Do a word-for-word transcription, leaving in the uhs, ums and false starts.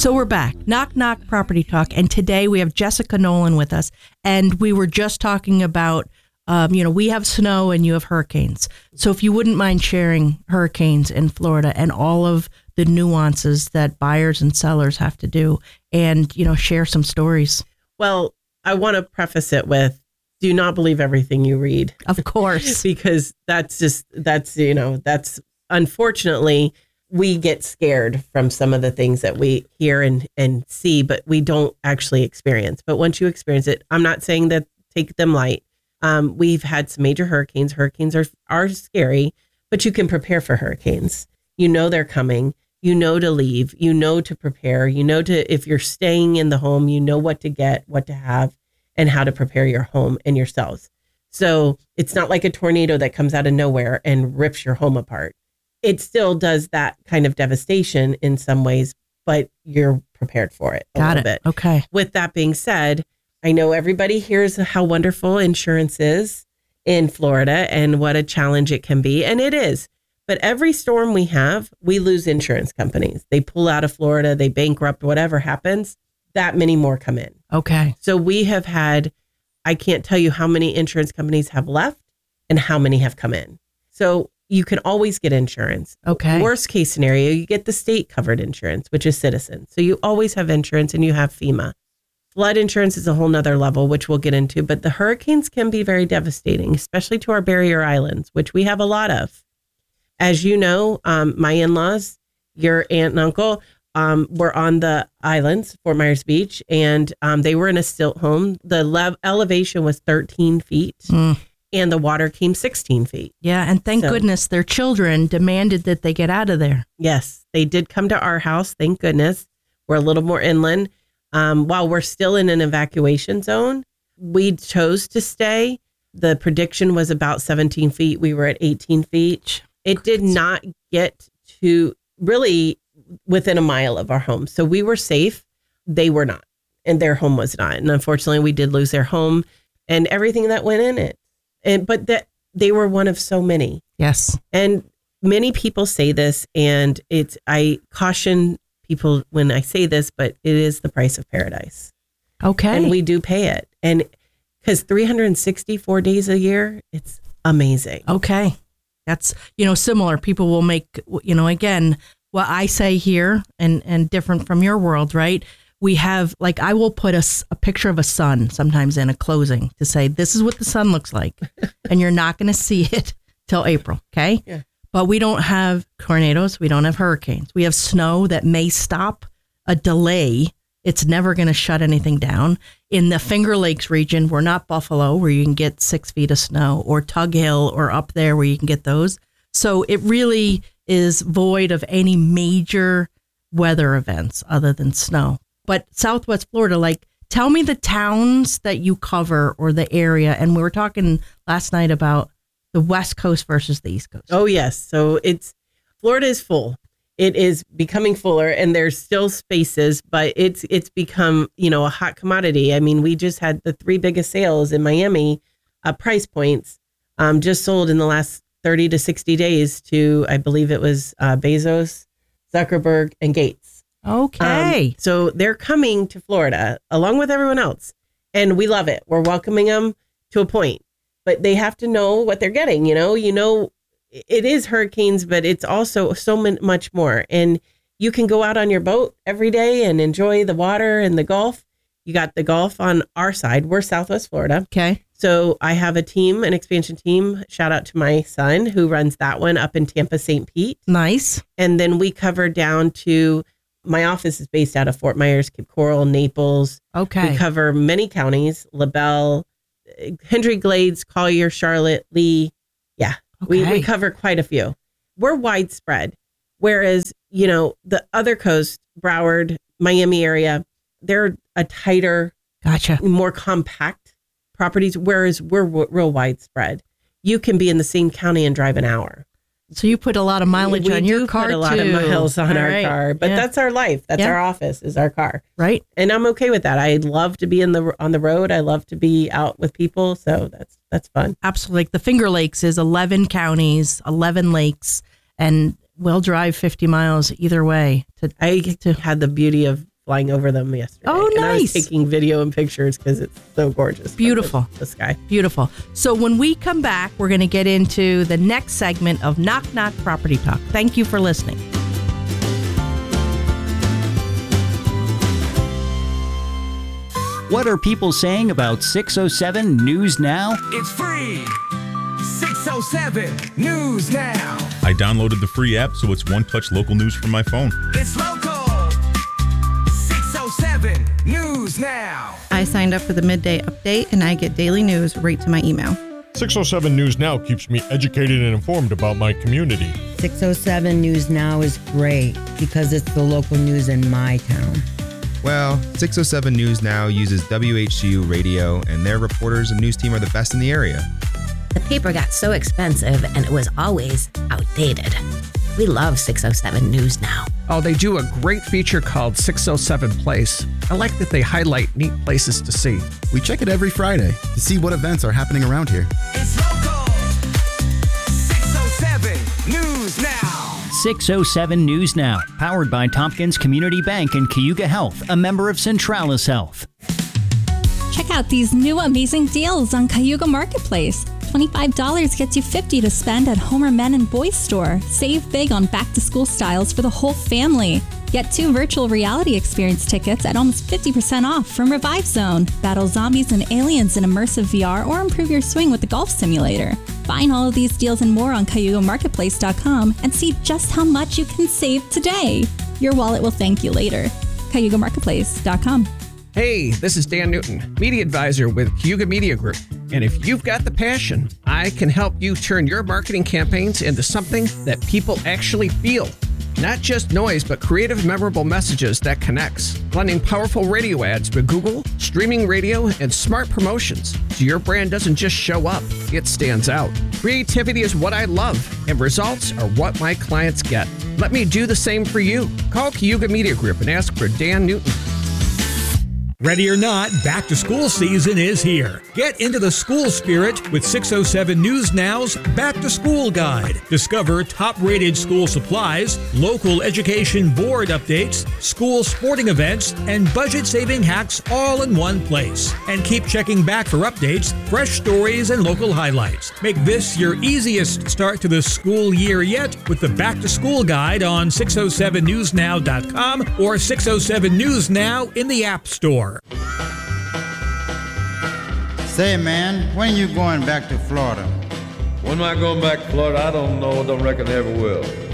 So we're back. Knock, knock, property talk. And today we have Jessica Nolan with us. And we were just talking about, um, you know, we have snow and you have hurricanes. So if you wouldn't mind sharing hurricanes in Florida and all of the nuances that buyers and sellers have to do and, you know, share some stories. Well, I want to preface it with, do not believe everything you read. Of course. Because that's just, that's, you know, that's unfortunately, we get scared from some of the things that we hear and, and see, but we don't actually experience. But once you experience it, I'm not saying that take them light. Um, we've had some major hurricanes. Hurricanes are, are scary, but you can prepare for hurricanes. You know they're coming. You know to leave. You know to prepare. You know to, if you're staying in the home, you know what to get, what to have, and how to prepare your home and yourselves. So it's not like a tornado that comes out of nowhere and rips your home apart. It still does that kind of devastation in some ways, but you're prepared for it a Got little it. bit. Okay. With that being said, I know everybody hears how wonderful insurance is in Florida and what a challenge it can be. And it is. But every storm we have, we lose insurance companies. They pull out of Florida, they bankrupt, whatever happens, that many more come in. Okay. So we have had, I can't tell you how many insurance companies have left and how many have come in. So you can always get insurance. Okay. Worst case scenario, you get the state covered insurance, which is Citizens. So you always have insurance and you have FEMA. Flood insurance is a whole nother level, which we'll get into. But the hurricanes can be very devastating, especially to our barrier islands, which we have a lot of. As you know, um, my in-laws, your aunt and uncle, um, were on the islands, Fort Myers Beach, and um, they were in a stilt home. The lev- elevation was thirteen feet. Mm. And the water came sixteen feet. Yeah. And thank so, goodness their children demanded that they get out of there. Yes, they did come to our house. Thank goodness. We're a little more inland. Um, while we're still in an evacuation zone, we chose to stay. The prediction was about seventeen feet. We were at eighteen feet. It did not get to really within a mile of our home. So we were safe. They were not. And their home was not. And unfortunately, we did lose their home and everything that went in it. And but that they were one of so many. Yes. And many people say this, and it's I caution people when I say this, but it is the price of paradise. Okay. And we do pay it. And because three hundred sixty-four days a year, it's amazing. Okay. That's, you know, similar. People will make, you know, again, what I say here and, and different from your world, right? We have, like, I will put a, a picture of a sun sometimes in a closing to say, this is what the sun looks like. And you're not going to see it till April. Okay. Yeah. But we don't have tornadoes. We don't have hurricanes. We have snow that may stop a delay. It's never going to shut anything down. In the Finger Lakes region, we're not Buffalo, where you can get six feet of snow, or Tug Hill, or up there where you can get those. So it really is void of any major weather events other than snow. But Southwest Florida, like, tell me the towns that you cover or the area. And we were talking last night about the West Coast versus the East Coast. Oh, yes. So it's Florida is full. It is becoming fuller, and there's still spaces, but it's it's become, you know, a hot commodity. I mean, we just had the three biggest sales in Miami, uh, price points, um, just sold in the last thirty to sixty days to, I believe it was uh, Bezos, Zuckerberg, and Gates. Okay. Um, so they're coming to Florida along with everyone else, and we love it. We're welcoming them to a point, but they have to know what they're getting. You know, you know. It is hurricanes, but it's also so much more. And you can go out on your boat every day and enjoy the water and the Gulf. You got the Gulf on our side. We're Southwest Florida. Okay. So I have a team, an expansion team. Shout out to my son who runs that one up in Tampa, Saint Pete. Nice. And then we cover down to, my office is based out of Fort Myers, Cape Coral, Naples. Okay. We cover many counties, LaBelle, Hendry Glades, Collier, Charlotte, Lee. Yeah. Okay. We, we cover quite a few. We're widespread. Whereas, you know, the other coast, Broward, Miami area, they're a tighter, gotcha, more compact properties. Whereas we're w- real widespread. You can be in the same county and drive an hour. So you put a lot of mileage we on do your car, put a lot too. of miles on All our right. car, but yeah. that's our life. That's yeah. our office, is our car. Right. And I'm okay with that. I love to be in the on the road. I love to be out with people. So that's that's fun. Absolutely. Like the Finger Lakes is eleven counties, eleven lakes, and we'll drive fifty miles either way. To, I to had the beauty of flying over them yesterday. Oh, and I was nice. taking video and pictures because it's so gorgeous. Beautiful. The, the sky. Beautiful. So when we come back, we're going to get into the next segment of Knock Knock Property Talk. Thank you for listening. What are people saying about six oh seven News Now? It's free. six oh seven News Now. I downloaded the free app, so it's one-touch local news from my phone. It's local. six oh seven News Now. I signed up for the midday update and I get daily news right to my email. six oh seven News Now keeps me educated and informed about my community. six oh seven News Now is great because it's the local news in my town. Well, six oh seven News Now uses W H C U radio, and their reporters and news team are the best in the area. The paper got so expensive, and it was always outdated. We love six oh seven News Now. Oh, they do a great feature called six oh seven Place. I like that they highlight neat places to see. We check it every Friday to see what events are happening around here. It's local. six oh seven News Now. six oh seven News Now, powered by Tompkins Community Bank and Cayuga Health, a member of Centralis Health. Check out these new amazing deals on Cayuga Marketplace. twenty-five dollars gets you fifty dollars to spend at Homer Men and Boys Store. Save big on back-to-school styles for the whole family. Get two virtual reality experience tickets at almost fifty percent off from Revive Zone. Battle zombies and aliens in immersive V R or improve your swing with the golf simulator. Find all of these deals and more on Cayuga Marketplace dot com and see just how much you can save today. Your wallet will thank you later. Cayuga Marketplace dot com. Hey, this is Dan Newton, Media Advisor with Cayuga Media Group. And if you've got the passion, I can help you turn your marketing campaigns into something that people actually feel. Not just noise, but creative, memorable messages that connects. Blending powerful radio ads with Google, streaming radio, and smart promotions. So your brand doesn't just show up, it stands out. Creativity is what I love, and results are what my clients get. Let me do the same for you. Call Cayuga Media Group and ask for Dan Newton. Ready or not, back to school season is here. Get into the school spirit with six oh seven News Now's Back to School Guide. Discover top-rated school supplies, local education board updates, school sporting events, and budget-saving hacks all in one place. And keep checking back for updates, fresh stories, and local highlights. Make this your easiest start to the school year yet with the Back to School Guide on six oh seven news now dot com or six oh seven News Now in the App Store. Say, man, when you going back to Florida? When am I going back to Florida? I don't know. Don't reckon I ever will.